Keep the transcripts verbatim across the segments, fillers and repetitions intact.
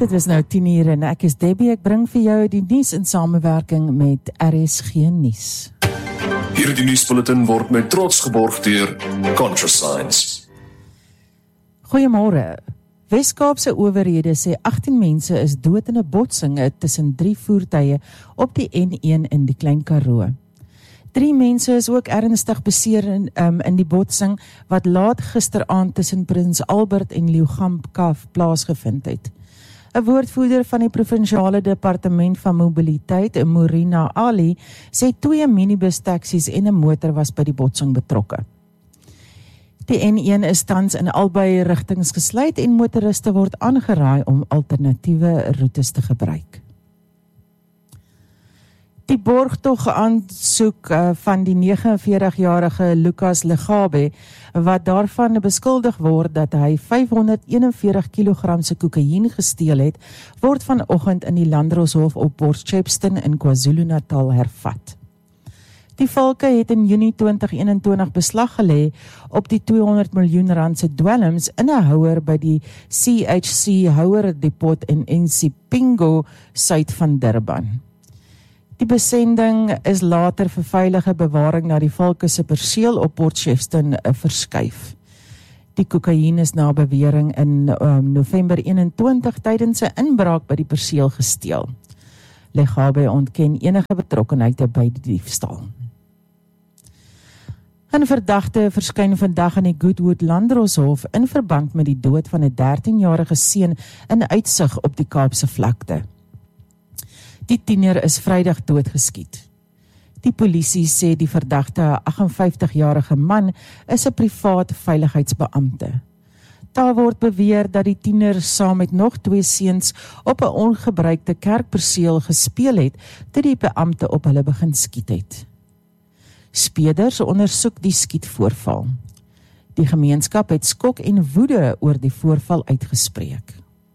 Dit is nou tien uur en ek is Debbie, ek bring vir jou die nuus in samewerking met R S G Nuus. Hierdie nuusbulletin word met trots geborg deur ContraScience. Goeiemôre. Wes-Kaapse owerhede sê agttien mense is dood in 'n botsing tussen drie voertuie op die N een in die Klein Karoo. Drie mense is ook ernstig beseer in, um, in die botsing wat laat gisteraand tussen Prins Albert en Leeugamka plaasgevind het. 'n Woordvoerder van die provinsiale departement van mobiliteit, Morina Ali, sê twee minibus taksies en 'n motor was by die botsing betrokke. Die N een is tans in albei rigtings gesluit en motoriste word aangeraai om alternatiewe roetes te gebruik. Die borgtog aansoek uh, van die negenenveertig jarige Lucas Legabe, wat daarvan beskuldig word dat hy vyfhonderdeenenveertig kilogram se kokaïen gesteel het, word vanoggend in die Landdroshof op Port Shepstone in KwaZulu-Natal hervat. Die valke het in Junie twintig eenentwintig beslag gelê op die tweehonderd miljoen rand se dwelms in 'n houer by die C H C houerdepot in Nsipingo, suid van Durban. Die besending is later vir veilige bewaring na die valke se perseel op Port Shepstone verskuif. Die kokaïen is na bewering in um, November eenentwintig tydens 'n inbraak by die perseel gesteel. Legabe ontken enige betrokkenheid by die diefstal. 'n Verdagte verskyn vandag in die Goodwood Landdroshof in verband met die dood van 'n dertienjarige seun in Uitsig op die Kaapse vlakte. Die tiener is Vrydag doodgeskiet. Die polisie sê die verdagte, 'n agtenvyftigjarige man, is 'n privaat veiligheidsbeampte. Daar word beweer dat die tiener saam met nog twee seuns op 'n ongebruikte kerkperseel gespeel het toe die beampte op hulle begin skiet het. Speerders ondersoek die skietvoorval. Die gemeenskap het skok en woede oor die voorval uitgespreek.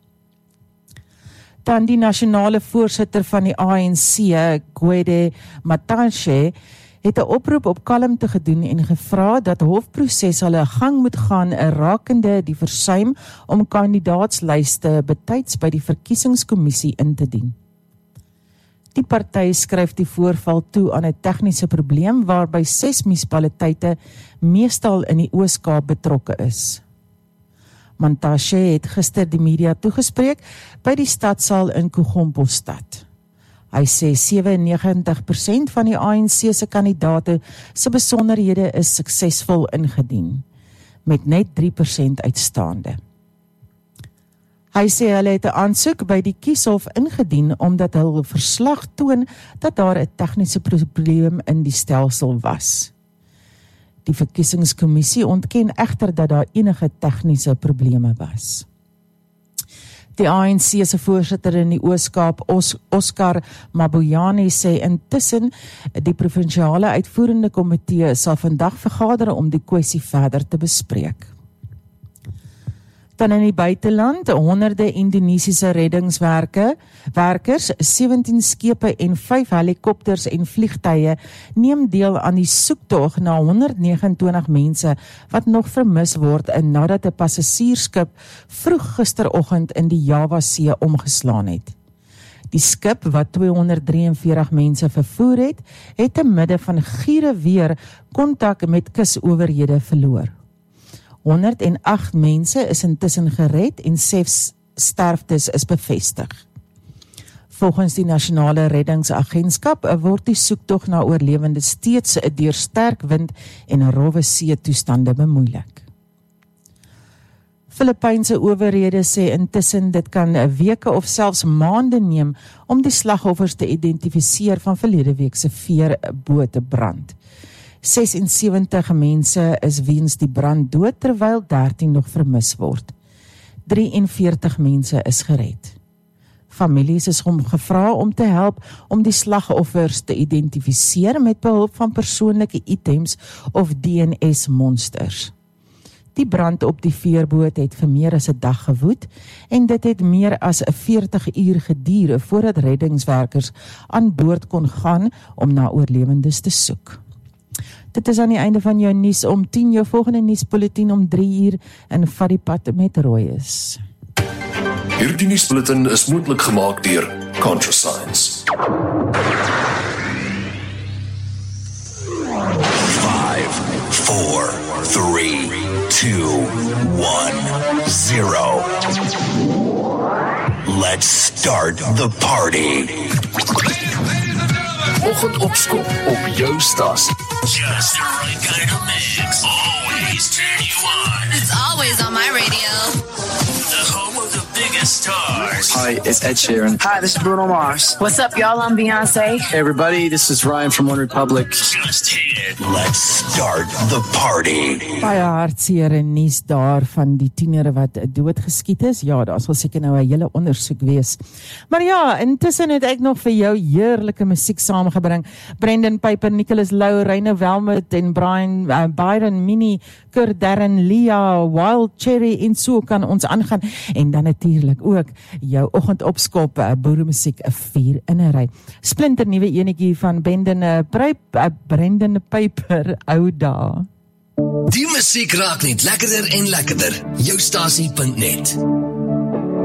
Dan die nasionale voorsitter van die A N C, Gwede Mantashe, het 'n oproep op kalmte gedoen en gevra dat hofproses hulle gang moet gaan rakende die versuim om kandidaatslyste betyds by die verkiesingskommissie in te dien. Die party skryf die voorval toe aan 'n tegniese probleem waarby ses munisipaliteite, meestal in die Oos-Kaap, betrokke is. Mantashe het gister die media toegespreek by die stadsaal in Kogompostad. Hy sê sewennegentig persent van die A N C se kandidate se besonderhede is suksesvol ingedien, met net drie persent uitstaande. Hy sê hulle het 'n aansoek by die kieshof ingedien omdat hulle verslag toon dat daar 'n tegniese probleem in die stelsel was. Die verkiesingskommissie ontken egter dat daar enige tegniese probleme was. Die A N C se voorsitter in die Oos-Kaap, Os Oscar Mabuyane, sê intussen die provinsiale uitvoerende komitee sal vandag vergader om die kwessie verder te bespreek. Dan in die buiteland, honderde Indonesiese reddingswerke, werkers, sewentien skepe en vyf helikopters en vliegtuie neem deel aan die soektog na honderdnegenentwintig mense wat nog vermis word nadat 'n passasiersskip vroeg gisteroggend in die Javasee omgeslaan het. Die skip wat tweehonderddrieënveertig mense vervoer het, het te midde van giere weer kontak met kusowerhede verloor. honderd en agt mense is intussen gered en ses sterftes is bevestig. Volgens die Nasionale Reddingsagentskap word die soektog na oorlewendes steeds deur sterk wind en rowwe see toestande bemoeilik. Filippynse owerhede sê intussen dit kan weke of selfs maande neem om die slagoffers te identifiseer van verlede week se veerbootbrand. sesensewentig mense is weens die brand dood terwyl dertien nog vermis word. drieënveertig mense is gered. Families is om gevra om te help om die slagoffers te identifiseer met behulp van persoonlike items of D N S-monsters. Die brand op die veerboot het vir meer as 'n dag gewoed en dit het meer as veertig uur geduur voordat reddingswerkers aan boord kon gaan om na oorlewendes te soek. Dit is aan die einde van jou nuus om tien, jou volgende nuusbulletin om drie uur en vat die pad met Roy is. Hierdie nuusbulletin is moontlik gemaak deur ContraScience. Five, four, three, two, one, zero. Let's start the party. Oggendopskop op jou stasie. Just the right kind of mix. Always turn you on. It's always on my radio. The home of the biggest stars. Hi, it's Ed Sheeran. Hi, this is Bruno Mars. What's up, y'all? I'm Beyonce. Hey everybody, this is Ryan from One Republic. Just hit it. Let's start the party. Baie hartseer en nuus daar van die tienere wat doodgeskiet is. Ja, daar sal seker nou 'n hele ondersoek wees. Maar ja, intussen het ek nog vir jou heerlike musiek saamgebring. Brendan Piper, Nicholas Lou, Reine Welmut en Brian uh, Byron Mini, Kurt Darren, Lia, Wild Cherry en so kan ons aangaan. En dan natuurlik ook jou oggendopskop, uh, boeremusiek, 'n vier in 'n ry. Splinter nuwe enetjie van Brendan uh, Piper, uh, Brendan Piper, ou dae. Die musiek raak net lekkerder en lekkerder. Joustasie punt net.